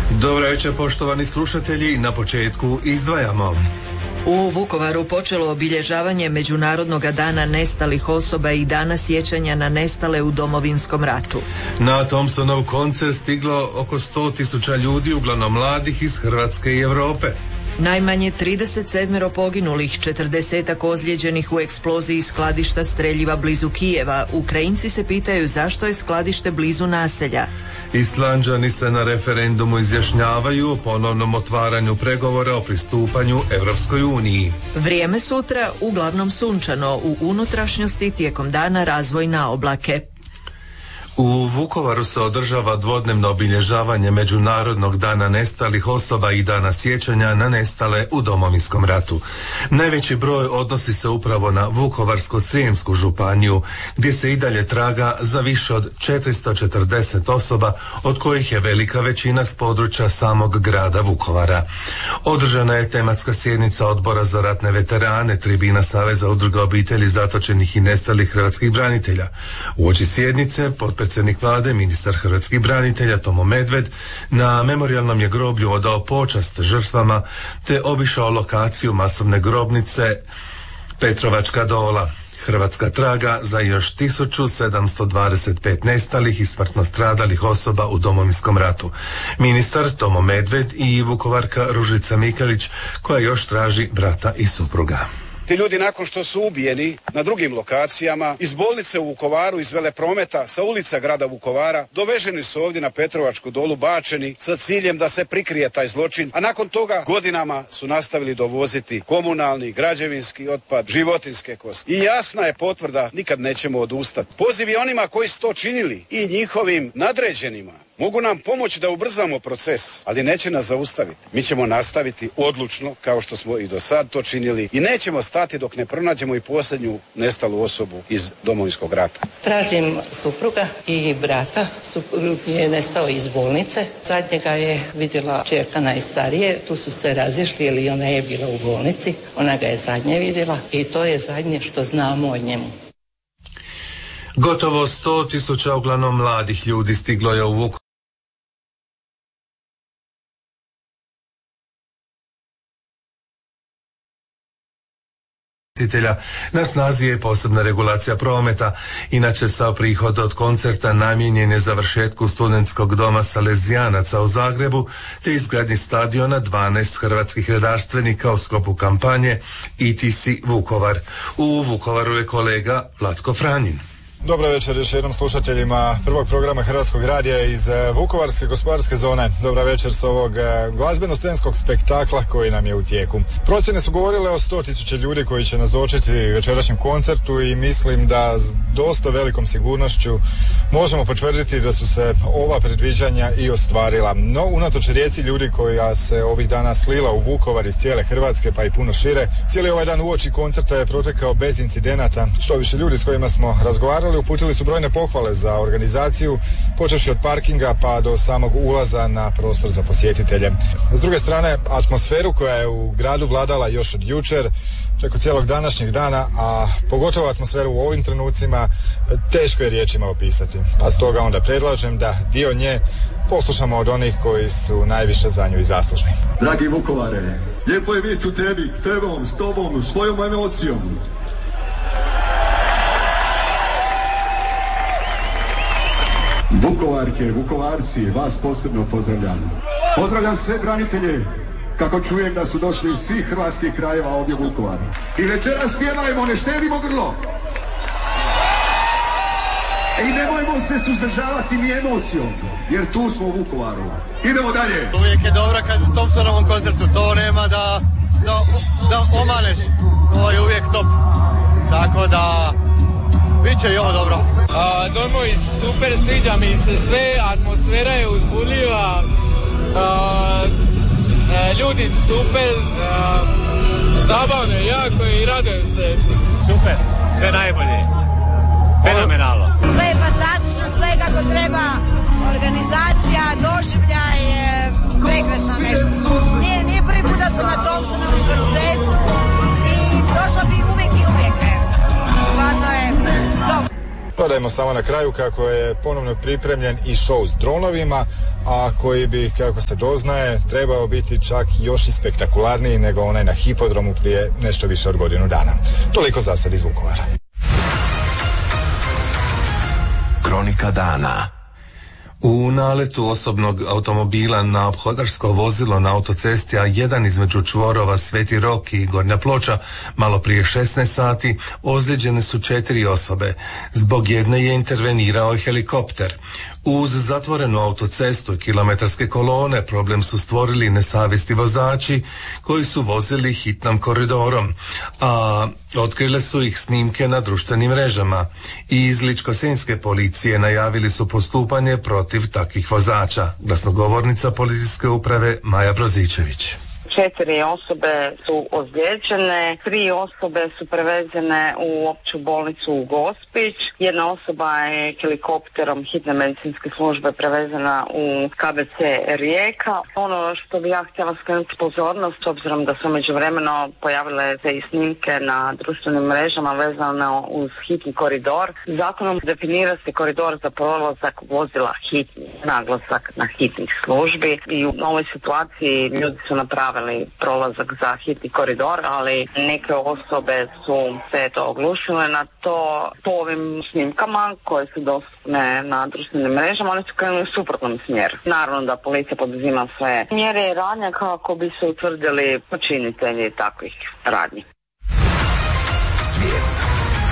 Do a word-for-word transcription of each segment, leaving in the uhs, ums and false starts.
Dobro večer, poštovani slušatelji, na početku izdvajamo. U Vukovaru počelo obilježavanje Međunarodnog dana nestalih osoba i dana sjećanja na nestale u Domovinskom ratu. Na Thompsonov koncert stiglo oko sto tisuća ljudi, uglavnom mladih iz Hrvatske i Europe. Najmanje trideset sedam poginulih, četrdesetak ozlijeđenih u eksploziji skladišta streljiva blizu Kijeva. Ukrajinci se pitaju zašto je skladište blizu naselja. Islanđani se na referendumu izjašnjavaju o ponovnom otvaranju pregovora o pristupanju Europskoj uniji. Vrijeme sutra uglavnom sunčano, u unutrašnjosti tijekom dana razvoj na oblake. U Vukovaru se održava dvodnevno obilježavanje Međunarodnog dana nestalih osoba i dana sjećanja na nestale u Domovinskom ratu. Najveći broj odnosi se upravo na Vukovarsko-srijemsku županiju, gdje se i dalje traga za više od četiristo četrdeset osoba, od kojih je velika većina s područja samog grada Vukovara. Održana je tematska sjednica Odbora za ratne veterane, tribina Saveza udruga obitelji zatočenih i nestalih hrvatskih branitelja. Uoči sjednice potpredsjednik Vlade, ministar hrvatskih branitelja Tomo Medved na memorijalnom je groblju odao počast žrtvama te obišao lokaciju masovne grobnice Petrovačka dola. Hrvatska traga za još tisuću sedamsto dvadeset pet nestalih i smrtno stradalih osoba u Domovinskom ratu. Ministar Tomo Medved i Vukovarka Ružica Mikelić, koja još traži brata i supruga. Ti ljudi nakon što su ubijeni na drugim lokacijama, iz bolnice u Vukovaru, iz Veleprometa, sa ulica grada Vukovara, doveženi su ovdje na Petrovačku dolu, bačeni sa ciljem da se prikrije taj zločin, a nakon toga godinama su nastavili dovoziti komunalni, građevinski otpad, životinjske kosti. I jasna je potvrda, nikad nećemo odustati. Poziv je onima koji su to činili i njihovim nadređenima. Mogu nam pomoći da ubrzamo proces, ali neće nas zaustaviti. Mi ćemo nastaviti odlučno, kao što smo i do sad to činili, i nećemo stati dok ne pronađemo i posljednju nestalu osobu iz Domovinskog rata. Tražim supruga i brata. Suprug je nestao iz bolnice. Zadnjega je vidjela čerka najstarije. Tu su se razišli, jer ona je bila u bolnici. Ona ga je zadnje vidjela i to je zadnje što znamo o njemu. Gotovo sto tisuća uglavnom mladih ljudi stiglo je u Vukovar. Na snazi je posebna regulacija prometa. Inače, sav prihod od koncerta namijenjen je završetku studentskog doma Salezijanaca u Zagrebu te izgradnji stadiona dvanaest hrvatskih redarstvenika u sklopu kampanje I T C Vukovar. U Vukovaru je kolega Vlatko Franjin. Dobro večer još jednom slušateljima prvog programa Hrvatskog radija iz Vukovarske gospodarske zone. Dobra večer s ovog glazbeno-scenskog spektakla koji nam je u tijeku. Procjene su govorile o sto tisuća ljudi koji će nazočiti večerašnjem koncertu i mislim da s dosta velikom sigurnošću možemo potvrditi da su se ova predviđanja i ostvarila. No, unatoč rijeci ljudi koja se ovih dana slila u Vukovar iz cijele Hrvatske pa i puno šire, cijeli ovaj dan uoči koncerta je protekao bez incidenata. Što više, ljudi s kojima smo razgovarali uputili su brojne pohvale za organizaciju, počevši od parkinga pa do samog ulaza na prostor za posjetitelje. S druge strane, atmosferu koja je u gradu vladala još od jučer, preko cijelog današnjeg dana, a pogotovo atmosferu u ovim trenucima, teško je riječima opisati. Pa stoga onda predlažem da dio nje poslušamo od onih koji su najviše za nju i zaslužni. Dragi Vukovare, lijepo je biti u tebi, tebom, s tobom, svojom emocijom. Vukovarke, Vukovarci, vas posebno pozdravljam. Pozdravljam sve branitelje, kako čujem da su došli iz svih hrvatskih krajeva ovdje u Vukovaru. I večeras pjevajmo, ne štedimo grlo. I nemojmo se suzdržavati ni emocijom, jer tu smo u Vukovaru. Idemo dalje. Uvijek je dobro kad u Thompsonovom koncertu to nema da, da, da omaneš. To je uvijek top. Tako da biće i ovo dobro. A, dojmo i super, sviđa mi se sve, atmosfera je uzbudljiva, a, a, ljudi su super, a, zabavno je jako i radujem se. Super, sve najbolje, fenomenalno. Sve je fantastično, sve kako treba, organizacija, doživljaj je prekrasno nešto. Nije, nije prvi put da sam na Thompsonovom koncertu i došla bi uvijek i uvijek. Stvarno je dobro. Dodajmo samo na kraju kako je ponovno pripremljen i show s dronovima, a koji bi, kako se doznaje, trebao biti čak još i spektakularniji nego onaj na hipodromu prije nešto više od godinu dana. Toliko za sad iz Vukovara. Kronika dana. U naletu osobnog automobila na ophodarsko vozilo na autocesti A jedan između čvorova Sveti Rok i Gornja Ploča malo prije šesnaest sati ozlijeđene su četiri osobe. Zbog jedne je intervenirao i helikopter. Uz zatvorenu autocestu i kilometarske kolone problem su stvorili nesavjesni vozači koji su vozili hitnom koridorom, a otkrile su ih snimke na društvenim mrežama. I iz Ličko-senjske policije najavili su postupanje protiv takvih vozača. Glasnogovornica policijske uprave Maja Brozičević. Četiri osobe su ozlijeđene, tri osobe su prevezene u opću bolnicu u Gospić, jedna osoba je helikopterom hitne medicinske službe prevezena u K B C Rijeka. Ono što bi ja htjela skrenuti pozornost, s obzirom da su međuvremeno pojavile se i snimke na društvenim mrežama vezano uz hitni koridor, zakonom definira se koridor za prolazak vozila hitni, naglasak na hitnih službi i u ovoj situaciji ljudi su napravili prolazak za hitni koridor, ali neke osobe su se to oglušile na to. Po ovim snimkama koje su dostupne na društvenim mrežama, oni su krenuli u suprotnom smjeru. Naravno da policija poduzima sve mjere i radnje kako bi se utvrdili počinitelji takvih radnji. Svijet.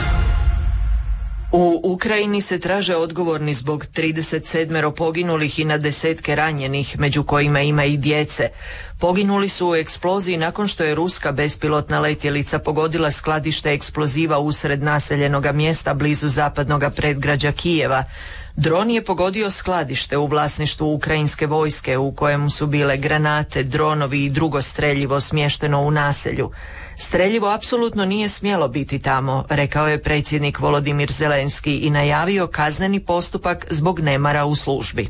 U Ukrajini se traže odgovorni zbog trideset sedam poginulih i na desetke ranjenih, među kojima ima i djece. Poginuli su u eksploziji nakon što je ruska bespilotna letjelica pogodila skladište eksploziva usred naseljenoga mjesta blizu zapadnog predgrađa Kijeva. Dron je pogodio skladište u vlasništvu ukrajinske vojske u kojemu su bile granate, dronovi i drugo streljivo smješteno u naselju. Streljivo apsolutno nije smjelo biti tamo, rekao je predsjednik Volodimir Zelenski i najavio kazneni postupak zbog nemara u službi.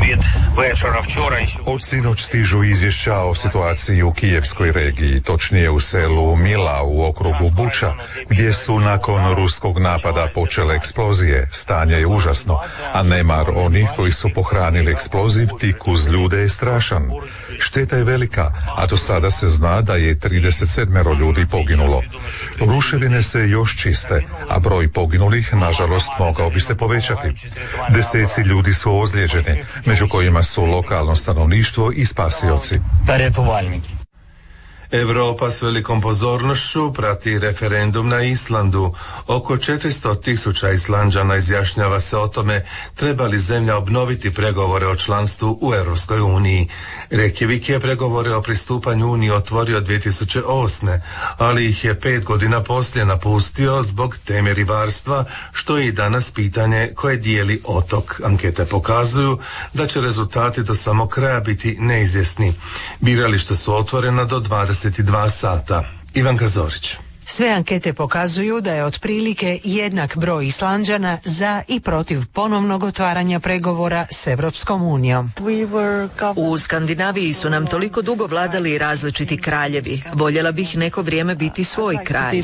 Od sinoć stižu izvješća o situaciji u kijevskoj regiji, točnije u selu Mila u okrugu Buča, gdje su nakon ruskog napada počele eksplozije. Stanje je užasno, a nemar onih koji su pohranili eksploziv tik uz ljude je strašan. Šteta je velika, a do sada se zna da je trideset sedam ljudi poginulo. Ruševine se još čiste, a broj poginulih, nažalost, mogao bi se povećati. Deseci ljudi su ozlijeđeni, među kojima su lokalno stanovništvo i spasioci. Europa s velikom pozornošću prati referendum na Islandu. Oko četiristo tisuća Islanđana izjašnjava se o tome treba li zemlja obnoviti pregovore o članstvu u Europskoj uniji. Reykjavik je pregovore o pristupanju Uniji otvorio dvije tisuće osme, ali ih je pet godina poslije napustio zbog teme ribarstva, što je i danas pitanje koje dijeli otok. Ankete pokazuju da će rezultati do samog kraja biti neizvjesni. Birališta su otvorena do dvadeset dva sata. Ivanka Zorić. Sve ankete pokazuju da je otprilike jednak broj Islanđana za i protiv ponovnog otvaranja pregovora s Europskom unijom. U Skandinaviji su nam toliko dugo vladali različiti kraljevi. Voljela bih neko vrijeme biti svoj kralj.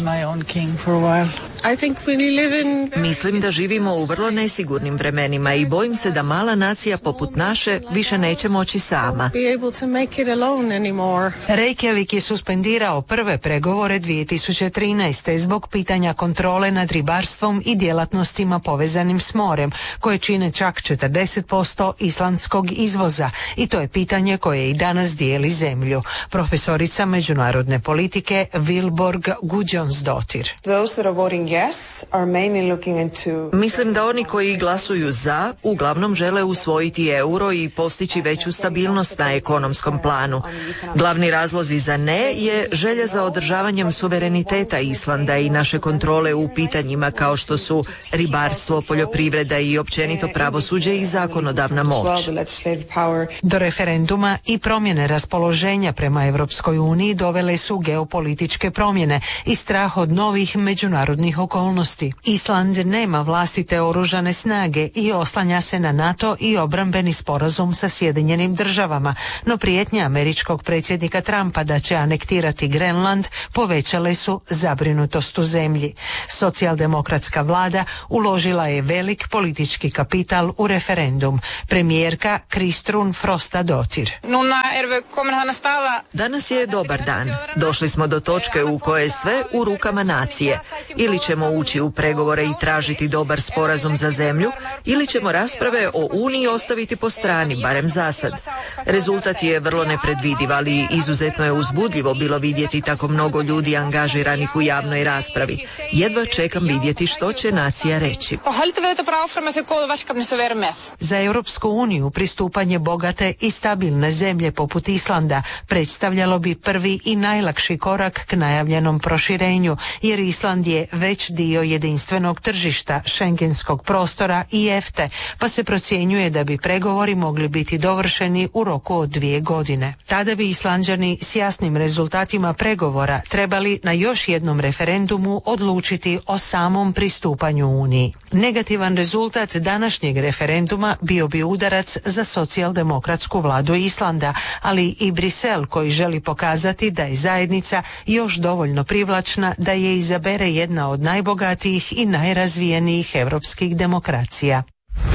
Mislim da živimo u vrlo nesigurnim vremenima i bojim se da mala nacija poput naše više neće moći sama. Reykjavik je suspendirao prve pregovore dvije tisuće trinaeste zbog pitanja kontrole nad ribarstvom i djelatnostima povezanim s morem, koje čine čak četrdeset posto islandskog izvoza, i to je pitanje koje i danas dijeli zemlju. Profesorica međunarodne politike Vilborg Gudjonsdottir. Mislim da oni koji glasuju za uglavnom žele usvojiti euro i postići veću stabilnost na ekonomskom planu. Glavni razlozi za ne je želja za održavanjem suvereniteta Islanda i naše kontrole u pitanjima kao što su ribarstvo, poljoprivreda i općenito pravosuđe i zakonodavna moć. Do referenduma i promjene raspoloženja prema Europskoj uniji dovele su geopolitičke promjene i strah od novih međunarodnih okolnosti. Island nema vlastite oružane snage i oslanja se na NATO i obrambeni sporazum sa Sjedinjenim državama, no prijetnja američkog predsjednika Trumpa da će anektirati Grenland povećale su zabrinutost u zemlji. Socijaldemokratska vlada uložila je velik politički kapital u referendum. Premijerka Kristrun Frostadottir. Danas je dobar dan. Došli smo do točke u kojoj je sve u rukama nacije. Ili ćemo ući u pregovore i tražiti dobar sporazum za zemlju, ili ćemo rasprave o Uniji ostaviti po strani, barem za sad. Rezultat je vrlo nepredvidiv, ali izuzetno je uzbudljivo bilo vidjeti tako mnogo ljudi angažiranih u javnoj raspravi. Jedva čekam vidjeti što će nacija reći. Za Europsku uniju pristupanje bogate i stabilne zemlje poput Islanda predstavljalo bi prvi i najlakši korak k najavljenom proširenju, jer Island je već dio jedinstvenog tržišta, šengenskog prostora i E F T E, pa se procjenjuje da bi pregovori mogli biti dovršeni u roku od dvije godine. Tada bi Islanđani s jasnim rezultatima pregovora trebali na još jednom referendumu odlučiti o samom pristupanju Uniji. Negativan rezultat današnjeg referenduma bio bi udarac za socijaldemokratsku vladu Islanda, ali i Brisel koji želi pokazati da je zajednica još dovoljno privlačna da je izabere jedna od najbogatijih i najrazvijenijih europskih demokracija.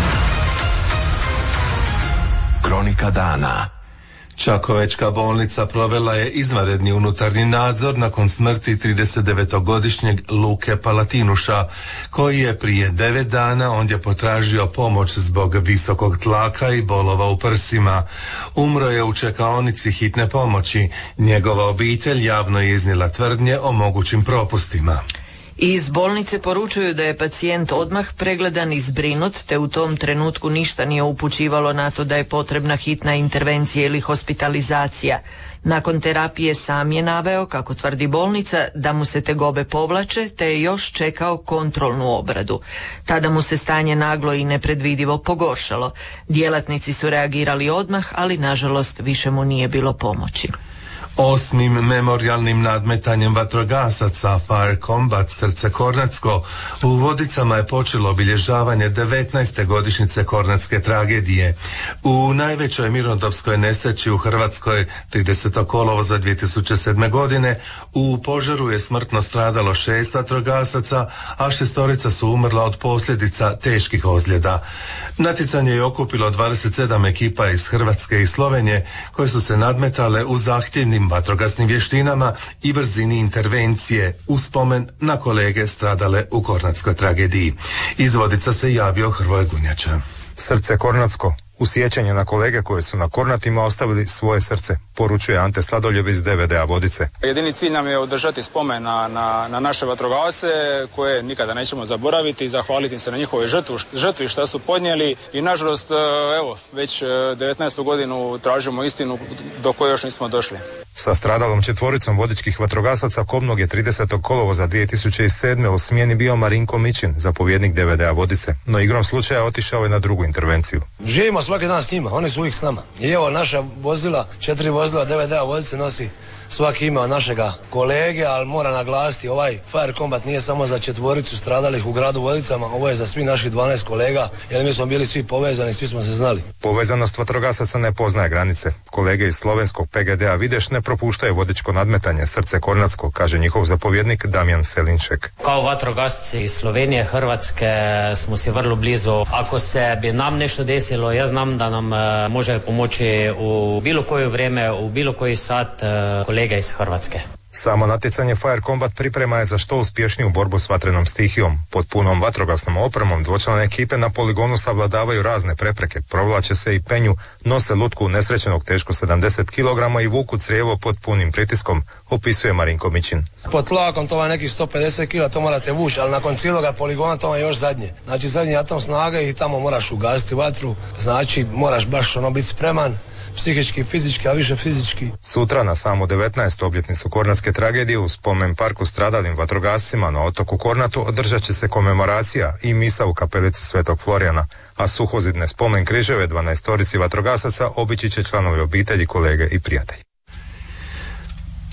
Kronika dana. Čakovečka bolnica provela je izvanredni unutarnji nadzor nakon smrti tridesetdevetogodišnjeg Luke Palatinuša, koji je prije devet dana ondje potražio pomoć zbog visokog tlaka i bolova u prsima. Umro je u čekaonici hitne pomoći. Njegova obitelj javno je iznijela tvrdnje o mogućim propustima. Iz bolnice poručuju da je pacijent odmah pregledan i zbrinut, te u tom trenutku ništa nije upućivalo na to da je potrebna hitna intervencija ili hospitalizacija. Nakon terapije sam je naveo, kako tvrdi bolnica, da mu se tegobe povlače, te je još čekao kontrolnu obradu. Tada mu se stanje naglo i nepredvidivo pogoršalo. Djelatnici su reagirali odmah, ali nažalost više mu nije bilo pomoći. Osmim memorijalnim nadmetanjem vatrogasaca Fire Combat Srce Kornatsko u Vodicama je počelo obilježavanje devetnaeste godišnjice Kornatske tragedije. U najvećoj mirnodopskoj nesreći u Hrvatskoj tridesetog kolovoza dvije tisuće sedme. godine u požaru je smrtno stradalo šest vatrogasaca, a šestorica su umrla od posljedica teških ozljeda. Natjecanje je okupilo dvadeset sedam ekipa iz Hrvatske i Slovenije koje su se nadmetale u zahtjevnim vatrogasnim vještinama i brzini intervencije u spomen na kolege stradale u Kornatskoj tragediji. Iz Vodica se javio Hrvoje Gunjača. Srce Kornatsko, u sjećanje na kolege koje su na Kornatima ostavili svoje srce, poručuje Ante Sladoljev iz D V D A Vodice. Jedini cilj nam je održati spomen na, na, na naše vatrogasce koje nikada nećemo zaboraviti i zahvaliti se na njihove žrtvu, žrtvi što su podnijeli i nažalost evo već devetnaestu godinu tražimo istinu do koje još nismo došli. Sa stradalom četvoricom vodičkih vatrogasaca kobnog je tridesetog kolovoza dvije tisuće sedme. u smjeni bio Marinko Mićin, zapovjednik D V D A Vodice, no igrom slučaja otišao je na drugu intervenciju. Živimo svaki dan s njima, oni su uvijek s nama. I evo naša vozila, četiri vozila D V D A Vodice nosi svaki ime od našega kolege, ali mora naglasiti, ovaj Fire Combat nije samo za četvoricu stradalih u gradu Vodicama, ovo je za svih naših dvanaest kolega, jer mi smo bili svi povezani, svi smo se znali. Povezanost vatrogasaca ne poznaje granice. Kolege iz slovenskog P G D A Videš ne propuštaju vodičko nadmetanje Srce Kornatsko, kaže njihov zapovjednik Damjan Selinček. Kao vatrogasci iz Slovenije, Hrvatske smo si vrlo blizu. Ako se bi nam nešto desilo, ja znam da nam uh, može pomoći u bilo koje vrijeme, u bilo koji sat uh, kolega iz Hrvatske. Samo natjecanje Fire Combat priprema je za što uspješniju borbu s vatrenom stihijom. Pod punom vatrogasnom opremom dvočlane ekipe na poligonu savladavaju razne prepreke, provlače se i penju, nose lutku nesrećenog teško sedamdeset kilograma i vuku crijevo pod punim pritiskom, opisuje Marinko Mićin. Pod tlakom to vam nekih sto pedeset kila, to morate vući, ali nakon cijeloga poligona to vam još zadnje. Znači zadnji atom snage i tamo moraš ugasiti vatru, znači moraš baš ono biti spreman. Psihički, fizički, a više fizički. Sutra na samu devetnaestu obljetnicu Kornatske tragedije u spomen parku stradalim vatrogascima na otoku Kornatu održat će se komemoracija i misa u kapelici Svetog Florijana, a suhozidne spomen križeve dvanaestorici vatrogasaca obići će članovi obitelji, kolege i prijatelji.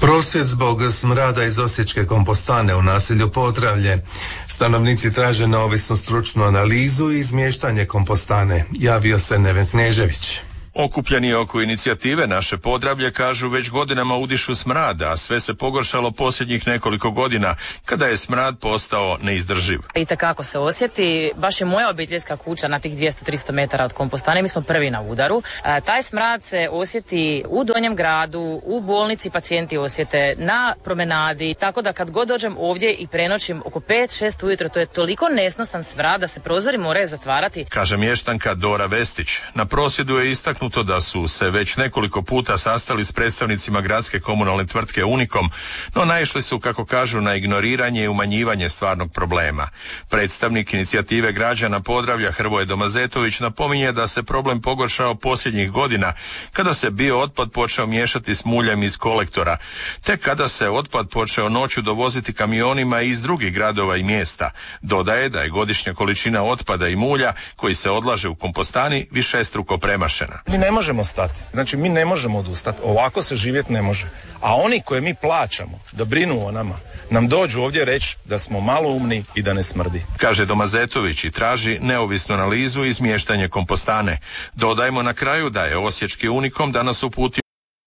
Prosvjed zbog smrada iz osječke kompostane u naselju Podravlje. Stanovnici traže neovisnu stručnu analizu i izmještanje kompostane. Javio se Neven Knežević. Okupljeni oko inicijative Naše Podravlje kažu već godinama udišu smrada, a sve se pogoršalo posljednjih nekoliko godina kada je smrad postao neizdrživ. I takako se osjeti, baš je moja obiteljska kuća na tih dvjesto do tristo metara od kompostane, mi smo prvi na udaru. A, taj smrad se osjeti u Donjem gradu, u bolnici pacijenti osjete, na promenadi, tako da kad god dođem ovdje i prenoćim oko pet šest ujutro, to je toliko nesnosan smrad da se prozori moraju zatvarati. Kaže mještanka Dora Vestić. Na prosvjedu je istaknuto to da su se već nekoliko puta sastali s predstavnicima gradske komunalne tvrtke Unikom, no naišli su, kako kažu, na ignoriranje i umanjivanje stvarnog problema. Predstavnik inicijative građana Podravlja Hrvoje Domazetović napominje da se problem pogoršao posljednjih godina kada se bio otpad počeo miješati s muljem iz kolektora, te kada se otpad počeo noću dovoziti kamionima iz drugih gradova i mjesta. Dodaje da je godišnja količina otpada i mulja koji se odlaže u kompostani višestruko premašena. Mi ne možemo stati, znači mi ne možemo odustati, ovako se živjeti ne može. A oni koje mi plaćamo da brinu o nama, nam dođu ovdje reći da smo malo umni i da ne smrdi. Kaže Domazetović i traži neovisnu analizu i izmještanje kompostane. Dodajmo na kraju da je osječki Unikom danas uputio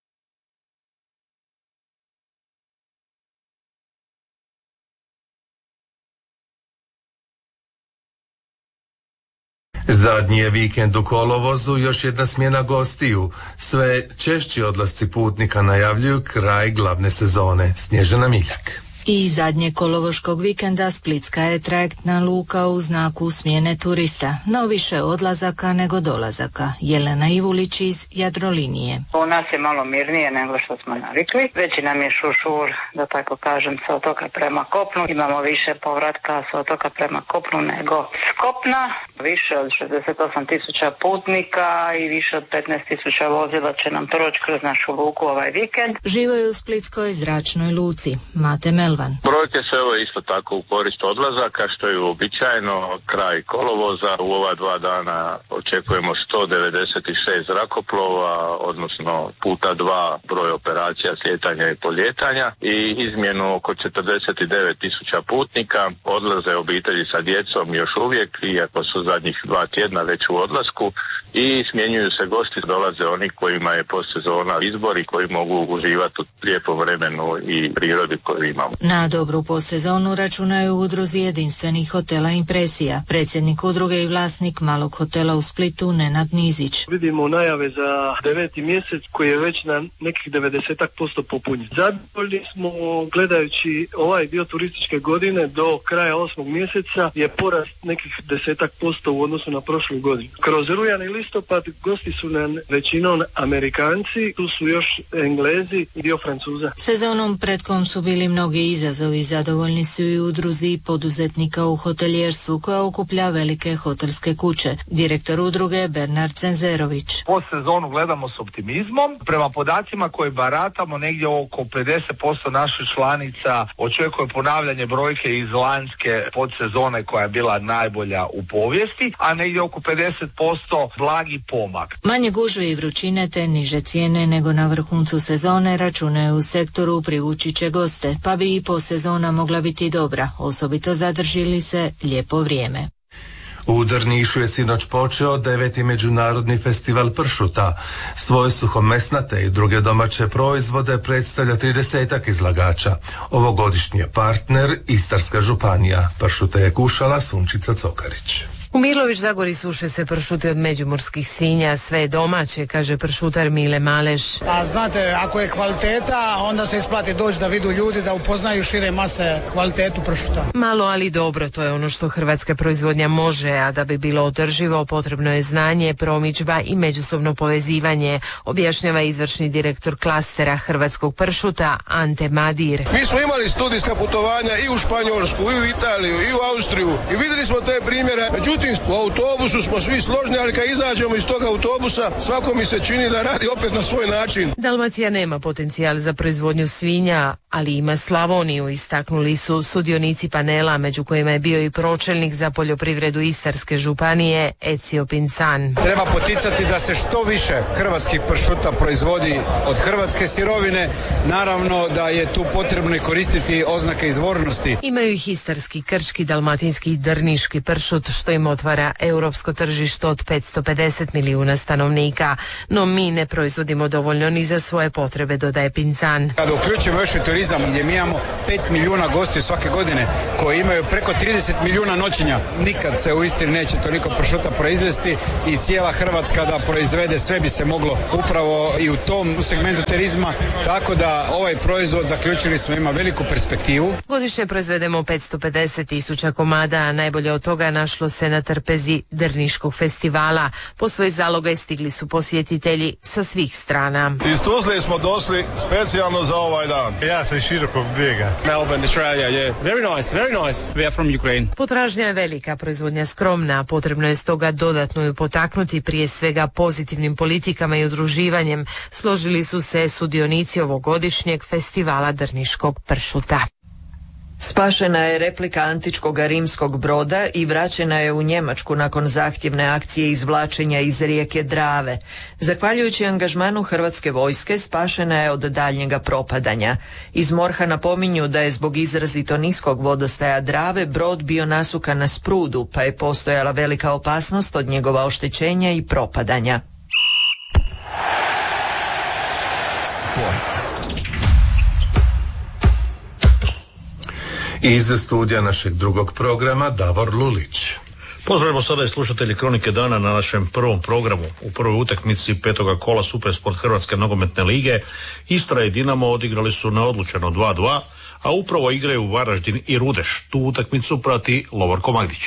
Zadnji je vikend u kolovozu, još jedna smjena gostiju. Sve češći odlasci putnika najavljuju kraj glavne sezone. Snježana Miljak. I zadnje kolovoškog vikenda Splitska je trajektna luka u znaku smjene turista, no više odlazaka nego dolazaka. Jelena Ivulić iz Jadrolinije. U nas je malo mirnije nego što smo navikli. Veći nam je šušur, da tako kažem, sa otoka prema kopnu. Imamo više povratka sa otoka prema kopnu nego s kopna. Više od šezdeset osam tisuća putnika i više od petnaest tisuća vozila će nam proći kroz našu luku ovaj vikend. Živaju u Splitskoj zračnoj luci. Mate Melvan. Brojke su evo isto tako u korist odlazaka, što je uobičajeno. Kraj kolovoza, u ova dva dana očekujemo sto devedeset šest zrakoplova, odnosno puta dva broj operacija slijetanja i poljetanja i izmjenu oko četrdeset devet tisuća putnika. Odlaze obitelji sa djecom još uvijek, iako su zadnjih dva tjedna već u odlasku, i smjenjuju se gosti, dolaze oni kojima je postsezona izbor i koji mogu uživati u lijepom vremenu i prirodi koju imamo. Na dobru postsezonu računaju u udruzi jedinstvenih hotela Impresija. Predsjednik udruge i vlasnik malog hotela u Splitu Nenad Nizić. Vidimo najave za deveti mjesec koji je već na nekih devedeset posto popunjen. Zadovoljni smo gledajući ovaj dio turističke godine do kraja osmog mjeseca je porast nekih desetak posto u odnosu na prošlu godinu. Kroz rujan i listopad gosti su nam većinom Amerikanci, tu su još Englezi i dio Francuza. Sezonom pred kom su bili mnogi izazovi, zadovoljni su i udruzi poduzetnika u hotelijerstvu koja okuplja velike hotelske kuće. Direktor udruge Bernard Cenzerović. Po sezonu gledamo s optimizmom. Prema podacima koje baratamo, negdje oko pedeset posto naših članica očekuje ponavljanje brojke iz lanjske podsezone koja je bila najbolja u povijesti, a negdje oko pedeset posto blagi pomak. Manje gužve i vrućine te niže cijene nego na vrhuncu sezone računaju u sektoru privući će goste, pa bi i posezona mogla biti dobra, osobito zadržili se lijepo vrijeme. U Drnišu je sinoć počeo deveti međunarodni festival pršuta. Svoje suhomesnate i druge domaće proizvode predstavlja tridesetak izlagača. Ovogodišnji je partner Istarska županija. Pršute je kušala Sunčica Cokarić. U Milović Zagori suše se pršute od međumorskih svinja, sve domaće, kaže pršutar Mile Maleš. Pa znate, ako je kvaliteta, onda se isplati doći da vidu ljudi, da upoznaju šire mase kvalitetu pršuta. Malo, ali dobro, to je ono što hrvatska proizvodnja može, a da bi bilo održivo potrebno je znanje, promidžba i međusobno povezivanje, objašnjava izvršni direktor klastera hrvatskog pršuta Ante Madir. Mi smo imali studijska putovanja i u Španjolsku, i u Italiju, i u Austriju i vidjeli smo te primjere, međutim Međutim, u autobusu smo svi složni, ali kad izađemo iz tog autobusa, svako mi se čini da radi opet na svoj način. Dalmacija nema potencijal za proizvodnju svinja, ali ima Slavoniju, istaknuli su sudionici panela, među kojima je bio i pročelnik za poljoprivredu Istarske županije Ezio Pinzan. Treba poticati da se što više hrvatskih pršuta proizvodi od hrvatske sirovine. Naravno da je tu potrebno i koristiti oznake izvornosti. Imaju ih istarski, krčki, dalmatinski i drniški pršut, što im otvara europsko tržište od petsto pedeset milijuna stanovnika. No mi ne proizvodimo dovoljno ni za svoje potrebe, dodaje Pinzan. Kada uključimo još i turizam, gdje mi imamo pet milijuna gostiju svake godine koji imaju preko trideset milijuna noćenja, nikad se u Istri neće toliko pršuta proizvesti i cijela Hrvatska da proizvede, sve bi se moglo upravo i u tom segmentu turizma, tako da ovaj proizvod, zaključili smo, ima veliku perspektivu. Godišnje proizvedemo petsto pedeset tisuća komada, a najbolje od toga našlo se na trpezi Drniškog festivala. Po svoj zalogaj stigli su posjetitelji sa svih strana. Iz Tuzle smo došli specijalno za ovaj dan. Ja sam širokog brijega. Melbourne, Australia, yeah. Very nice, very nice. We are from Ukraine. Potražnja je velika, proizvodnja skromna, potrebno je stoga dodatno ju potaknuti, prije svega pozitivnim politikama i udruživanjem, složili su se sudionici ovogodišnjeg festivala Drniškog pršuta. Spašena je replika antičkog rimskog broda i vraćena je u Njemačku nakon zahtjevne akcije izvlačenja iz rijeke Drave. Zahvaljujući angažmanu hrvatske vojske spašena je od daljnjega propadanja. Iz MORH-a napominju da je zbog izrazito niskog vodostaja Drave brod bio nasukan na sprudu, pa je postojala velika opasnost od njegova oštećenja i propadanja. Sport. Iz studija našeg drugog programa Davor Lulić. Pozdravimo sada i slušatelji Kronike dana na našem prvom programu. U prvoj utakmici petoga kola Supersport Hrvatske nogometne lige Istra i Dinamo odigrali su na odlučeno dva dva, a upravo igraju Varaždin i Rudeš. Tu utakmicu prati Lovorko Magdić.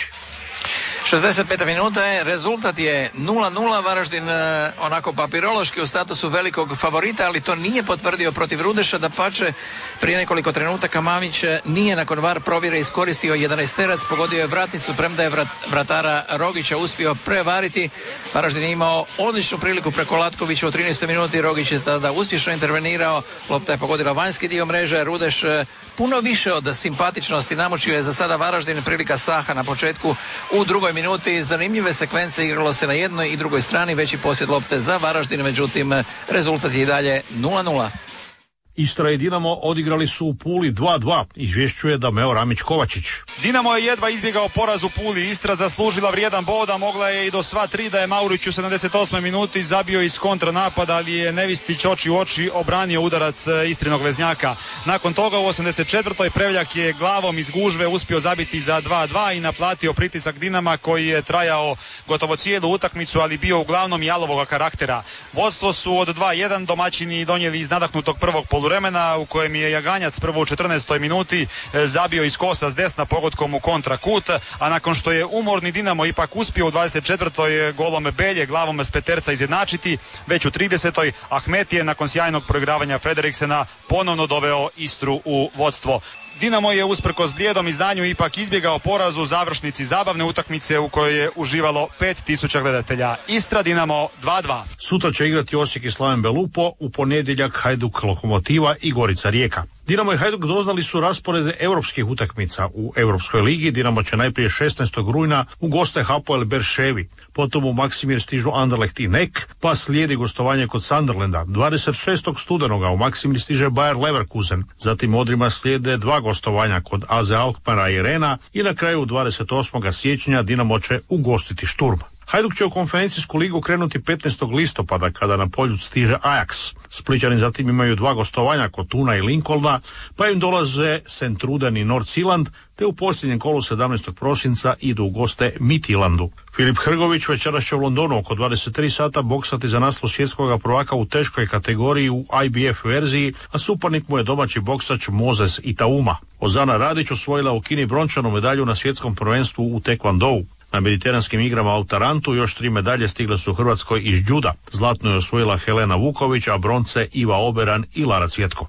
šezdeset peta minuta je, rezultat je nula nula, Varaždin e, onako papirološki u statusu velikog favorita, ali to nije potvrdio protiv Rudeša, dapače prije nekoliko trenutaka Mamić nije nakon var provjere iskoristio jedanaesterac, pogodio je vratnicu, premda je vrat, vratara Rogića uspio prevariti. Varaždin je imao odličnu priliku preko Latkovića u trinaestoj minuti, Rogić je tada uspješno intervenirao, lopta je pogodila vanjski dio mreže, Rudeš e, puno više od simpatičnosti namučio je za sada Varaždin, prilika Saha na početku u drugoj minuti, zanimljive sekvence, igralo se na jednoj i drugoj strani, veći posjed lopte za Varaždin, međutim rezultat je i dalje nula nula. Istra i Dinamo odigrali su u Puli dva dva, izvješćuje Dameo Ramić-Kovačić. Dinamo je jedva izbjegao poraz u Puli, Istra zaslužila vrijedan bod, a mogla je i do sva tri da je Maurić u sedamdeset osmoj minuti zabio iz kontranapada, ali je Nevistić oči u oči obranio udarac Istrinog veznjaka. Nakon toga u osamdeset četvrtoj Prevljak je glavom iz gužve uspio zabiti za dva dva i naplatio pritisak Dinama koji je trajao gotovo cijelu utakmicu, ali bio uglavnom jalovoga karaktera. Vodstvo su od dva jedan domaćini donijeli iz nadahnutog prvog poluvremena u kojem je Jaganjac prvo u četrnaestoj minuti zabio iz kosa s desna pogodkom u kontrakut, a nakon što je umorni Dinamo ipak uspio u dvadeset četvrtoj golom Belje glavom s peterca izjednačiti, već u tridesetoj Ahmet je nakon sjajnog proigravanja Frederiksena ponovno doveo Istru u vodstvo. Dinamo je usprkos blijedom izdanju ipak izbjegao poraz u završnici zabavne utakmice u kojoj je uživalo pet tisuća gledatelja. Istra Dinamo dva dva. Sutra će igrati Osijek i Slaven Belupo, u ponedjeljak Hajduk Lokomotiva i Gorica Rijeka. Dinamo i Hajduk doznali su rasporede europskih utakmica. U Europskoj ligi Dinamo će najprije šesnaestog rujna u goste Hapoel Berševi, potom u Maksimir stižu Anderlecht i Nek, pa slijedi gostovanje kod Sunderlanda. dvadeset šestog studenoga u Maksimir stiže Bayer Leverkusen, zatim odrima slijede dva gostovanja kod A Z Alkmaara i Rena i na kraju dvadeset osmog siječnja Dinamo će ugostiti Šturm. Hajduk će u konferencijsku ligu krenuti petnaestog listopada kada na polju stiže Ajax. Splićani zatim imaju dva gostovanja kod Tuna i Lincolna, pa im dolaze Sentruden i Nordsjælland, te u posljednjem kolu sedamnaestog prosinca idu u goste Midtjyllandu. Filip Hrgović večeras će u Londonu oko dvadeset tri sata boksati za naslov svjetskog prvaka u teškoj kategoriji u I B F verziji, a suparnik mu je domaći boksač Moses Itauma. Ozana Radić osvojila u Kini brončanu medalju na svjetskom prvenstvu u tekvandou. Na mediteranskim igrama u Tarantu još tri medalje stigle su Hrvatskoj iz džuda. Zlatno je osvojila Helena Vuković, a bronce Iva Oberan i Lara Cvjetko.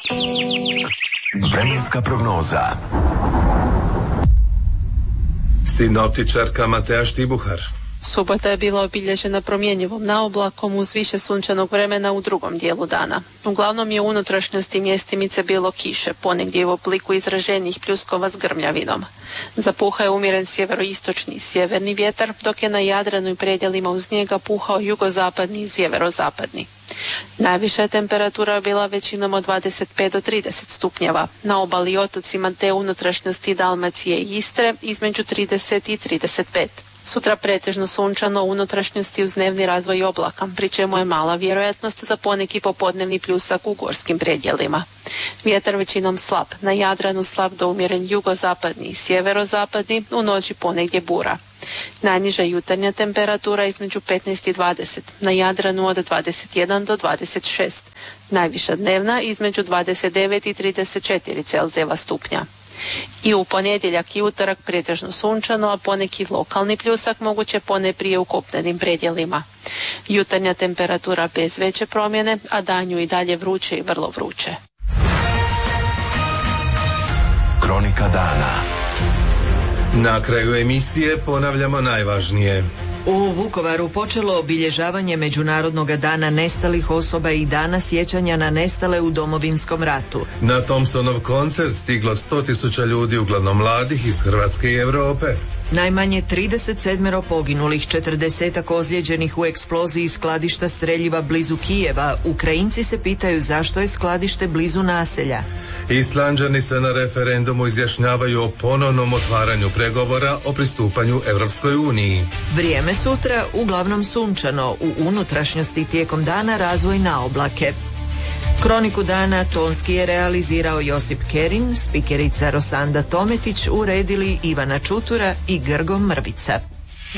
Vremenska prognoza. Sinoptičarka Mateja Štibuhar. Subota je bila obilježena promjenjivom naoblakom uz više sunčanog vremena u drugom dijelu dana. Uglavnom je u unutrašnjosti mjestimice bilo kiše, ponegdje u obliku izraženijih pljuskova s grmljavinom. Zapuhao je umjeren sjeveroistočni i sjeverni vjetar, dok je na Jadranu i predjelima uz njega puhao jugozapadni i sjeverozapadni. Najviša je temperatura bila većinom od dvadeset pet do trideset stupnjeva, na obali i otocima te unutrašnjosti Dalmacije i Istre između trideset i trideset pet. Sutra pretežno sunčano u unutrašnjosti uz dnevni razvoj oblaka, pri čemu je mala vjerojatnost za poneki popodnevni pljusak u gorskim predjelima. Vjetar većinom slab, na Jadranu slab do umjeren jugozapadni i sjeverozapadni, u noći ponegdje bura. Najniža jutarnja temperatura između petnaest i dvadeset, na Jadranu od dvadeset jedan do dvadeset šest. Najviša dnevna između dvadeset devet i trideset četiri Celzijeva stupnja. I u ponedjeljak i utorak pretežno sunčano, a poneki lokalni pljusak moguće poneprije u kopnenim predjelima. Jutarnja temperatura bez veće promjene, a danju i dalje vruće i vrlo vruće. Kronika dana. Na kraju emisije ponavljamo najvažnije. U Vukovaru počelo obilježavanje Međunarodnog dana nestalih osoba i dana sjećanja na nestale u Domovinskom ratu. Na Thompsonov koncert stiglo sto tisuća ljudi, uglavnom mladih iz Hrvatske i Europe. Najmanje trideset sedam poginulih, četrdeset ozlijeđenih u eksploziji skladišta streljiva blizu Kijeva. Ukrajinci se pitaju zašto je skladište blizu naselja. Islanđani se na referendumu izjašnjavaju o ponovnom otvaranju pregovora o pristupanju Europskoj uniji. Vrijeme sutra uglavnom sunčano, u unutrašnjosti tijekom dana razvoj na oblake. Kroniku dana tonski je realizirao Josip Kerin, spikerica Rosanda Tometić, uredili Ivana Čutura i Grgo Mrvica.